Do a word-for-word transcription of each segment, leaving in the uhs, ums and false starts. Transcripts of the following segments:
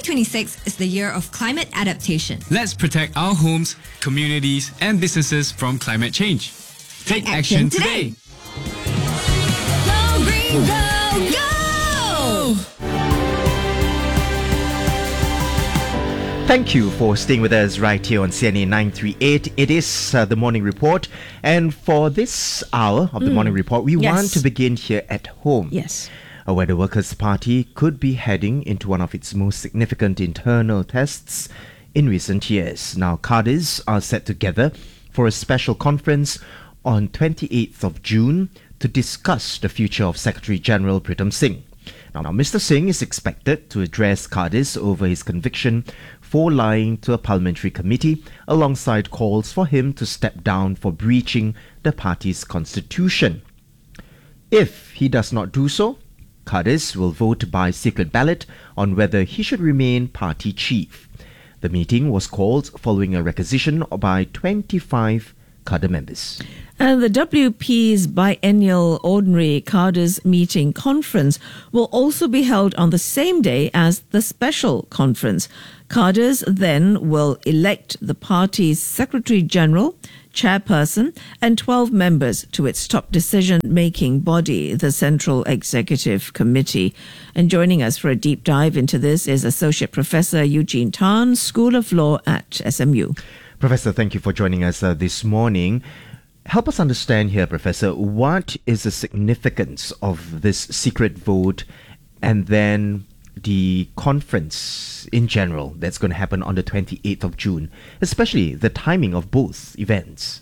twenty-six is the year of climate adaptation. Let's protect our homes, communities, and businesses from climate change. Take, Take action, action today. today. Go green, go, go! Thank you for staying with us right here on C N A nine thirty-eight. It is uh, the Morning Report. And for this hour of the mm. Morning Report, we yes. want to begin here at home. Yes. Uh, where the Workers' Party could be heading into one of its most significant internal tests in recent years. Now, cadres are set together for a special conference on twenty-eighth of June to discuss the future of Secretary General Pritam Singh. Now, now Mister Singh is expected to address cadres over his conviction for lying to a parliamentary committee, alongside calls for him to step down for breaching the party's constitution. If he does not do so, cadres will vote by secret ballot on whether he should remain party chief. The meeting was called following a requisition by twenty-five cadre members. And the W P's biennial ordinary cadres meeting conference will also be held on the same day as the special conference. Cadres then will elect the party's Secretary General, chairperson, and twelve members to its top decision-making body, the Central Executive Committee. And joining us for a deep dive into this is Associate Professor Eugene Tan, School of Law at S M U. Professor, thank you for joining us uh, this morning. Help us understand here, Professor, what is the significance of this secret vote and then the conference in general that's going to happen on the twenty-eighth of June, especially the timing of both events?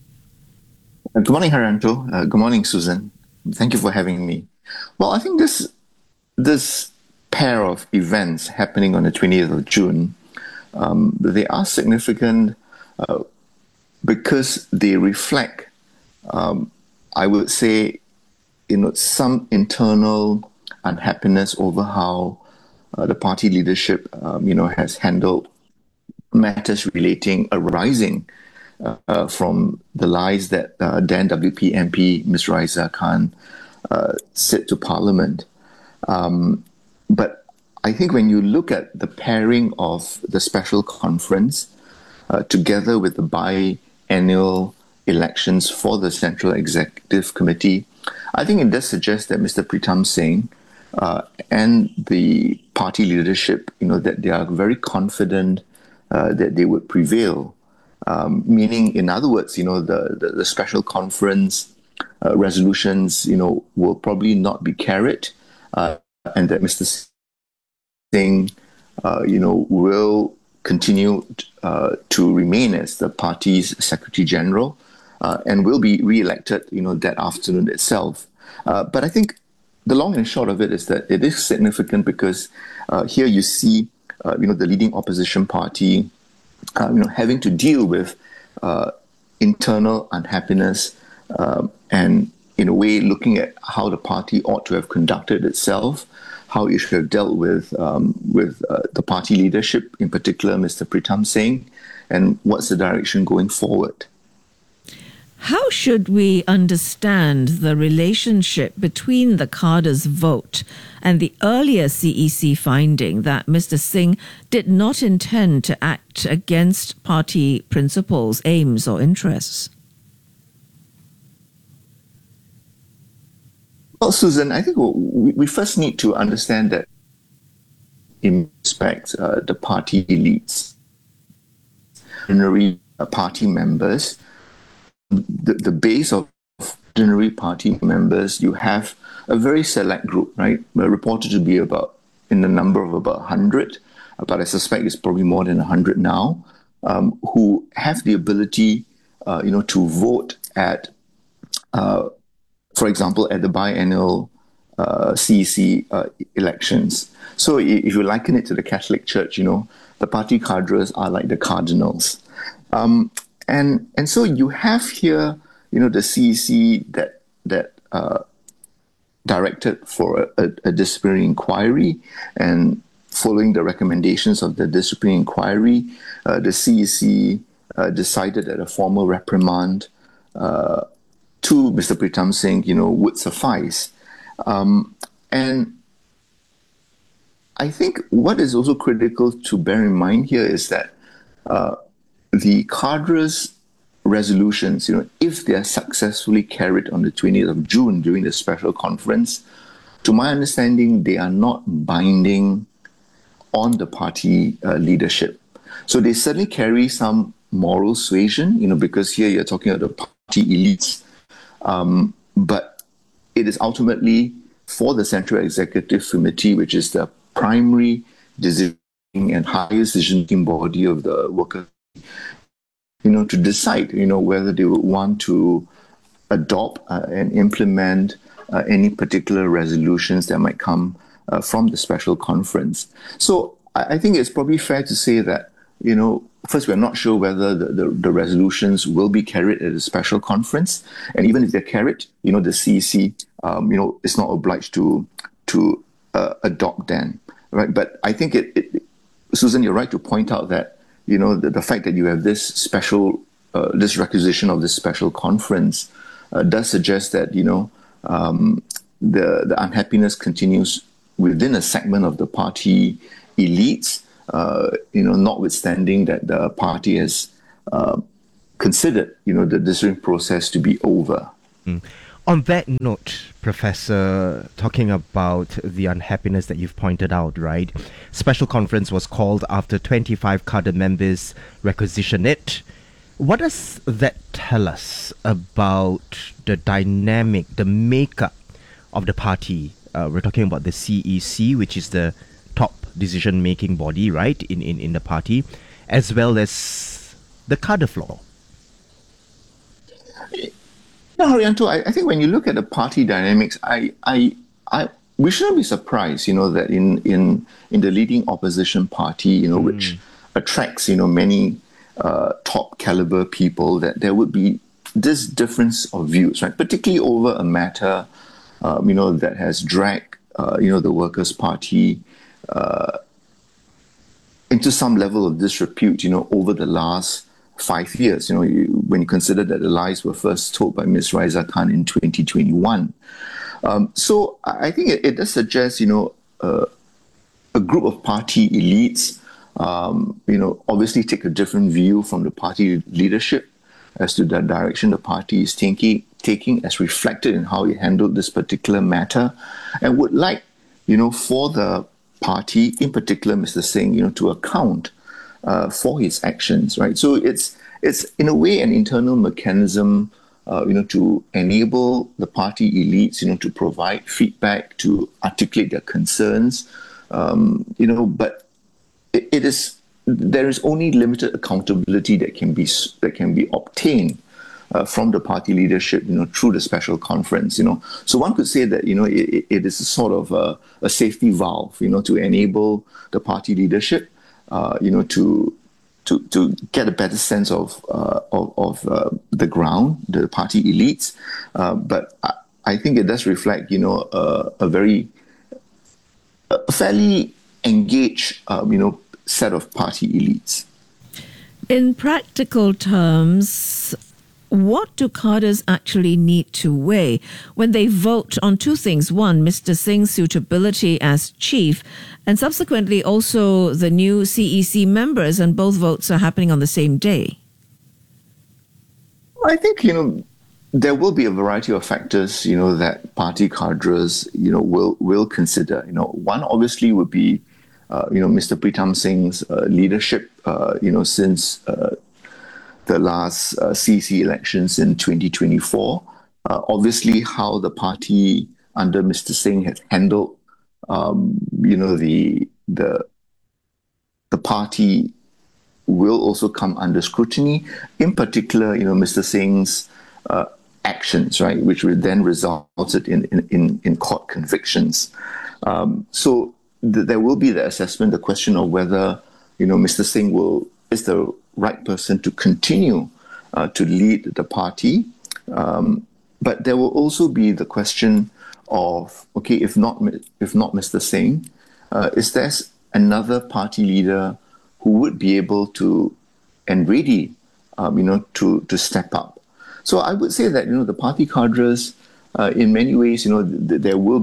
Good morning, Haranto. Uh, good morning, Susan. Thank you for having me. Well, I think this this pair of events happening on the twenty-eighth of June, um, they are significant uh, because they reflect, um, I would say, you know, some internal unhappiness over how uh, the party leadership, um, you know, has handled matters relating, arising uh, uh, from the lies that uh, then W P M P Miz Raisa Khan uh, said to Parliament. Um, but I think when you look at the pairing of the special conference uh, together with the biennial elections for the Central Executive Committee, I think it does suggest that Mister Pritam Singh uh, and the party leadership, you know, that they are very confident uh, that they would prevail. Um, meaning, in other words, you know, the, the, the special conference uh, resolutions, you know, will probably not be carried, uh, and that Mister Singh, uh, you know, will continue uh, to remain as the party's Secretary General. Uh, and will be re-elected, you know, that afternoon itself. Uh, but I think the long and short of it is that it is significant because uh, here you see, uh, you know, the leading opposition party, uh, you know, having to deal with uh, internal unhappiness um, and, in a way, looking at how the party ought to have conducted itself, how it should have dealt with um, with uh, the party leadership, in particular, Mister Pritam Singh, and what's the direction going forward. How should we understand the relationship between the cadres vote and the earlier C E C finding that Mister Singh did not intend to act against party principles, aims or interests? Well, Susan, I think we first need to understand that in respect, uh, the party elites, ordinary party members, The, the base of ordinary party members, you have a very select group, right? We're reported to be about in the number of about one hundred, but I suspect it's probably more than one hundred now, um, who have the ability, uh, you know, to vote at, uh, for example, at the biennial uh, C E C uh, elections. So if you liken it to the Catholic Church, you know, the party cadres are like the cardinals. Um, And and so you have here, you know, the C E C that that uh, directed for a, a disciplinary inquiry, and following the recommendations of the disciplinary inquiry, uh, the C E C uh, decided that a formal reprimand uh, to Mister Pritam Singh, you know, would suffice. Um, and I think what is also critical to bear in mind here is that uh, the cadres resolutions, you know, if they are successfully carried on the twentieth of June during the special conference, to my understanding, they are not binding on the party uh, leadership. So they certainly carry some moral suasion, you know, because here you're talking about the party elites. Um, but it is ultimately for the Central Executive Committee, which is the primary decision and highest decision-making body of the workers, you know, to decide, you know, whether they would want to adopt uh, and implement uh, any particular resolutions that might come uh, from the special conference. So I, I think it's probably fair to say that, you know, first, we're not sure whether the, the, the resolutions will be carried at a special conference. And even if they're carried, you know, the C E C, um, you know, is not obliged to to uh, adopt them, right? But I think, it, it, Susan, you're right to point out that, you know, the, the fact that you have this special, uh, this requisition of this special conference uh, does suggest that, you know, um, the, the unhappiness continues within a segment of the party elites, uh, you know, notwithstanding that the party has uh, considered, you know, the decision process to be over. Mm. On that note, Professor, talking about the unhappiness that you've pointed out, right? Special conference was called after twenty-five cadre members requisitioned it. What does that tell us about the dynamic, the makeup of the party? Uh, we're talking about the C E C, which is the top decision-making body, right, in, in, in the party, as well as the cadre floor. No, Haryanto, I, I think when you look at the party dynamics, I, I, I, we shouldn't be surprised, you know, that in, in, in the leading opposition party, you know, mm. which attracts, you know, many uh, top caliber people, that there would be this difference of views, right? Particularly over a matter, um, you know, that has dragged, uh, you know, the Workers' Party uh, into some level of disrepute, you know, over the last five years, you know, you, when you consider that the lies were first told by Miz Raisa Khan in twenty twenty-one. Um, so I think it, it does suggest, you know, uh, a group of party elites, um, you know, obviously take a different view from the party leadership as to the direction the party is taking, taking as reflected in how it handled this particular matter, and would like, you know, for the party, in particular, Mister Singh, you know, to account Uh, for his actions, right? So it's it's in a way an internal mechanism, uh, you know, to enable the party elites, you know, to provide feedback, to articulate their concerns, um, you know. But it, it is there is only limited accountability that can be that can be obtained uh, from the party leadership, you know, through the special conference, you know. So one could say that, you know, it, it is a sort of a, a safety valve, you know, to enable the party leadership, Uh, you know, to to to get a better sense of uh, of, of uh, the ground, the party elites. Uh, but I, I think it does reflect, you know, uh, a very a fairly engaged, um, you know, set of party elites. In practical terms, what do cadres actually need to weigh when they vote on two things? One, Mister Singh's suitability as chief, and subsequently also the new C E C members, and both votes are happening on the same day. I think, you know, there will be a variety of factors, you know, that party cadres, you know, will will consider. You know, one obviously would be, uh, you know, Mister Pritam Singh's uh, leadership, uh, you know, since uh, the last uh, C E C elections in twenty twenty-four. Uh, obviously, how the party under Mister Singh has handled, um, you know, the the the party will also come under scrutiny. In particular, you know, Mister Singh's uh, actions, right, which would then resulted in in, in, in court convictions. Um, so th- there will be the assessment, the question of whether, you know, Mister Singh will is the right person to continue uh, to lead the party. Um, but there will also be the question of, okay, if not if not Mister Singh, uh, is there another party leader who would be able to and ready, um, you know, to to step up? So I would say that, you know, the party cadres, uh, in many ways, you know, th- there will be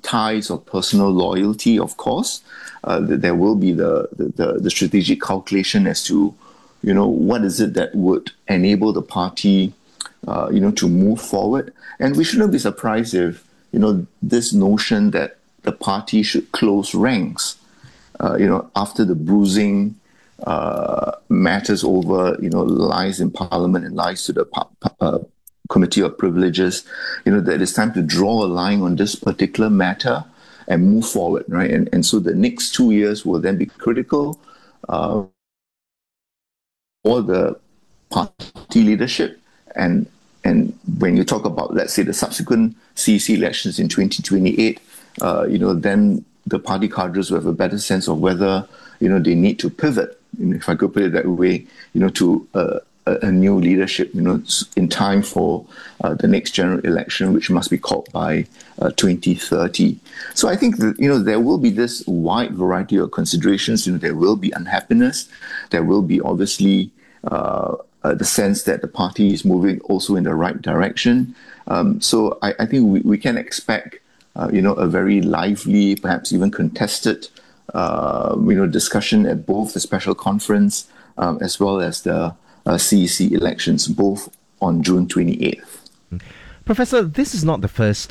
ties of personal loyalty, of course. Uh, there will be the, the, the strategic calculation as to, you know, what is it that would enable the party, uh, you know, to move forward. And we shouldn't be surprised if, you know, this notion that the party should close ranks, uh, you know, after the bruising uh, matters over, you know, lies in Parliament and lies to the pa- pa- uh, Committee of Privileges, you know, that it's time to draw a line on this particular matter and move forward, right? And and so the next two years will then be critical uh, for the party leadership. And and when you talk about, let's say, the subsequent C E C elections in twenty twenty-eight, uh, you know, then the party cadres will have a better sense of whether, you know, they need to pivot, if I could put it that way, you know, to uh, a, a new leadership, you know, in time for uh, the next general election, which must be called by uh, twenty thirty. So I think that, you know, there will be this wide variety of considerations. You know, there will be unhappiness. There will be obviously uh, uh, the sense that the party is moving also in the right direction. Um, so I, I think we, we can expect, uh, you know, a very lively, perhaps even contested, uh, you know, discussion at both the special conference um, as well as the uh, C E C elections, both on June twenty-eighth. Professor, this is not the first